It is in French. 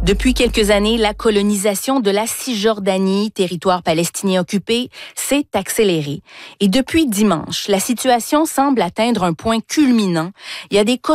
Depuis quelques années, la colonisation de la Cisjordanie, territoire palestinien occupé, s'est accélérée. Et depuis dimanche, la situation semble atteindre un point culminant. Il y a des